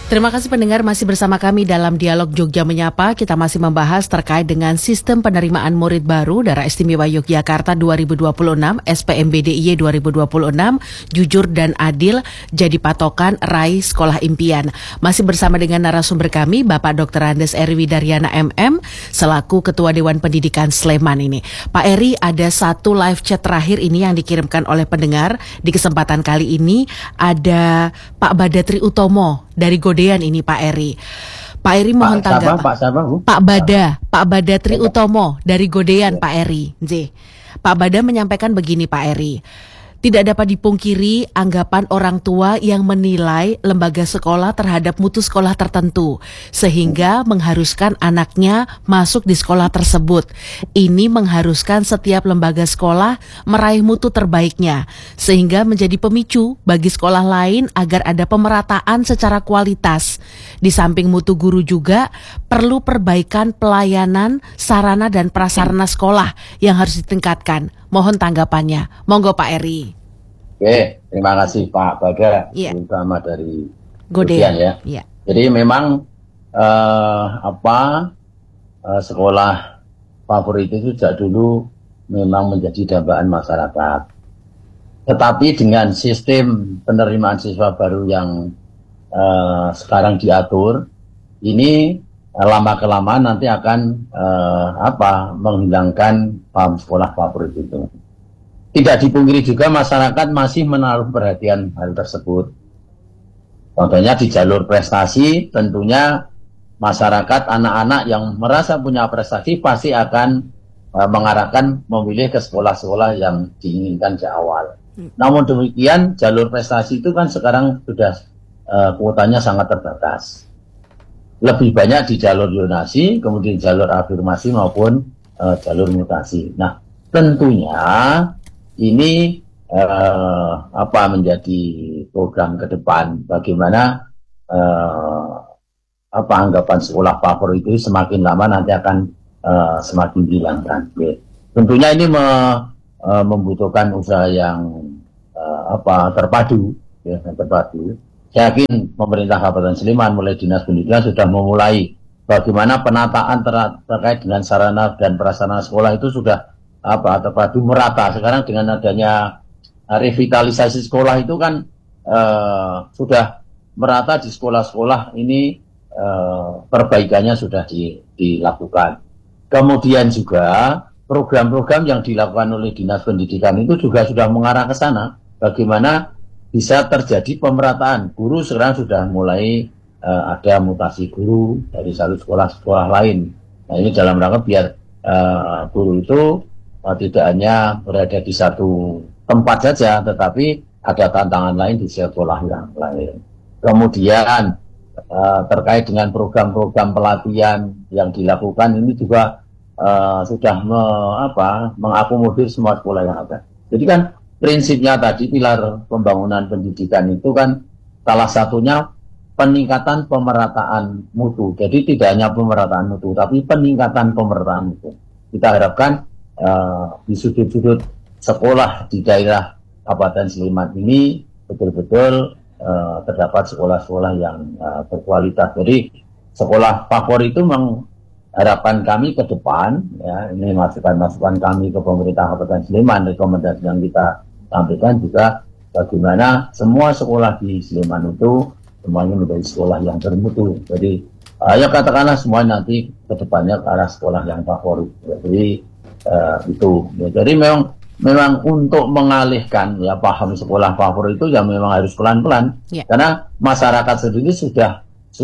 Terima kasih pendengar masih bersama kami dalam Dialog Jogja Menyapa. Kita masih membahas terkait dengan sistem penerimaan murid baru Daerah Istimewa Yogyakarta 2026, SPMB-DIY 2026, jujur dan adil jadi patokan raih sekolah impian. Masih bersama dengan narasumber kami, Bapak Dr. Andes Eri Widaryana MM, selaku Ketua Dewan Pendidikan Sleman ini. Pak Eri, ada satu live chat terakhir ini yang dikirimkan oleh pendengar. Di kesempatan kali ini ada Pak Badatri Utomo dari Godean ini, Pak Eri. Pak Eri mohon tanggapan. Pak Badatri Utomo dari Godean, ya. Pak Eri. Pak Bada menyampaikan begini, Pak Eri. Tidak dapat dipungkiri anggapan orang tua yang menilai lembaga sekolah terhadap mutu sekolah tertentu, sehingga mengharuskan anaknya masuk di sekolah tersebut. Ini mengharuskan setiap lembaga sekolah meraih mutu terbaiknya, sehingga menjadi pemicu bagi sekolah lain agar ada pemerataan secara kualitas. Di samping mutu guru juga perlu perbaikan pelayanan, sarana dan prasarana sekolah yang harus ditingkatkan. Mohon tanggapannya. Monggo Pak Eri. Oke, terima kasih Pak Bada, terutama dari Godean ya. Yeah. Jadi memang sekolah favorit itu sejak dulu memang menjadi dambaan masyarakat. Tetapi dengan sistem penerimaan siswa baru yang sekarang diatur, ini lama-kelamaan nanti akan menghilangkan paham sekolah favorit itu. Tidak dipungkiri juga masyarakat masih menaruh perhatian hal tersebut. Contohnya di jalur prestasi, tentunya masyarakat anak-anak yang merasa punya prestasi pasti akan mengarahkan memilih ke sekolah-sekolah yang diinginkan di awal. Namun demikian, jalur prestasi itu kan sekarang sudah kuotanya sangat terbatas. Lebih banyak di jalur zonasi, kemudian jalur afirmasi maupun jalur mutasi. Nah, tentunya ini menjadi program ke depan bagaimana anggapan sekolah favorit itu semakin lama nanti akan semakin dihilangkan. Tentunya ini membutuhkan usaha yang terpadu, ya, terpadu. Saya yakin pemerintah Kabupaten Sleman mulai Dinas Pendidikan sudah memulai bagaimana penataan terkait dengan sarana dan prasarana sekolah itu sudah terpadu merata. Sekarang dengan adanya revitalisasi sekolah itu kan sudah merata di sekolah-sekolah ini, perbaikannya sudah dilakukan. Kemudian juga program-program yang dilakukan oleh Dinas Pendidikan itu juga sudah mengarah ke sana, bagaimana bisa terjadi pemerataan. Guru sekarang sudah mulai ada mutasi guru dari satu sekolah-sekolah lain. Nah, ini dalam rangka biar guru itu tidak hanya berada di satu tempat saja, tetapi ada tantangan lain di sekolah yang lain. Kemudian terkait dengan program-program pelatihan yang dilakukan ini juga sudah mengakomodir semua sekolah yang ada. Jadi kan prinsipnya tadi pilar pembangunan pendidikan itu kan salah satunya peningkatan pemerataan mutu. Jadi tidak hanya pemerataan mutu, tapi peningkatan pemerataan mutu. Kita harapkan di sudut-sudut sekolah di daerah Kabupaten Sleman ini betul-betul terdapat sekolah-sekolah yang berkualitas. Jadi sekolah favorit itu harapan kami ke depan, ya, ini masukan-masukan kami ke pemerintah Kabupaten Sleman, rekomendasi yang kita sampaikan juga bagaimana semua sekolah di Sleman itu semuanya menjadi sekolah yang bermutu. Jadi ya katakanlah semua nanti ke depannya ke arah sekolah yang favorit. Jadi itu. Ya, jadi memang untuk mengalihkan ya paham sekolah favorit itu ya memang harus pelan-pelan. Yeah. Karena masyarakat sendiri sudah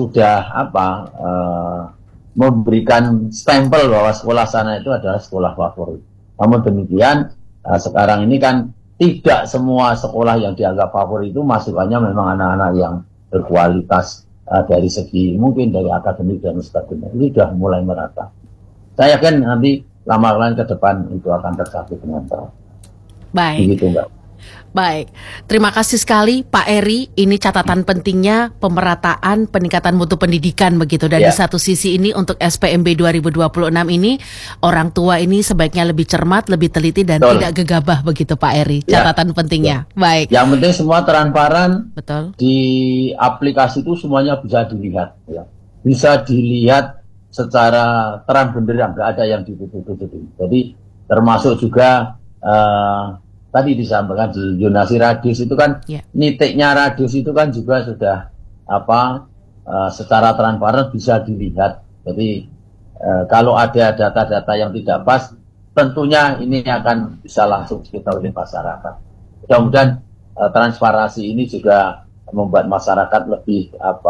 memberikan stempel bahwa sekolah sana itu adalah sekolah favorit. Namun demikian sekarang ini kan tidak semua sekolah yang dianggap favorit itu masukannya memang anak-anak yang berkualitas dari segi mungkin dari akademik dan sebagainya. Ini sudah mulai merata. Saya yakin nanti lama-lama ke depan itu akan tercapai dengan baik. Baik. Begitu, Mbak. Baik, terima kasih sekali Pak Eri. Ini catatan pentingnya pemerataan peningkatan mutu pendidikan begitu. Dan di satu sisi ini untuk SPMB 2026 ini orang tua ini sebaiknya lebih cermat, lebih teliti dan tidak gegabah begitu Pak Eri. Catatan pentingnya. Baik. Yang penting semua transparan. Betul. Di aplikasi itu semuanya bisa dilihat. Ya. Bisa dilihat secara terang benderang, nggak ada yang ditutup-tutupi. Jadi termasuk juga tadi disampaikan di zonasi radius itu kan nitiknya radius itu kan juga sudah secara transparan bisa dilihat. Jadi kalau ada data-data yang tidak pas, tentunya ini akan bisa langsung kita oleh masyarakat. Mudah-mudahan transparansi ini juga membuat masyarakat lebih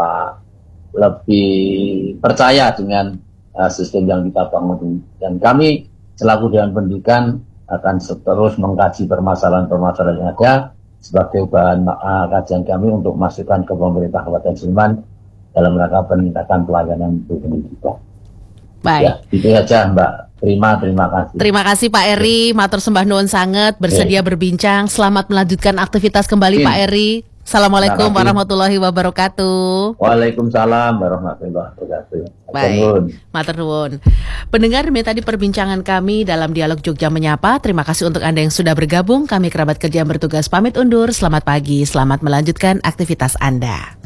percaya dengan sistem yang kita bangun. Dan kami selaku Dewan Pendidikan akan terus mengkaji permasalahan-permasalahan yang ada sebagai bahan kajian kami untuk masukkan ke pemerintah Kabupaten Sleman dalam rangka peningkatan pelayanan pendidikan. Baik. Ya, itu saja Mbak. Terima kasih. Terima kasih Pak Eri, matur sembah nuwun sanget bersedia berbincang. Selamat melanjutkan aktivitas kembali Pak Eri. Assalamualaikum warahmatullahi wabarakatuh. Waalaikumsalam warahmatullahi wabarakatuh. Baik, matur nuwun. Pendengar, demi tadi perbincangan kami dalam Dialog Jogja Menyapa. Terima kasih untuk Anda yang sudah bergabung. Kami kerabat kerja yang bertugas pamit undur. Selamat pagi, selamat melanjutkan aktivitas Anda.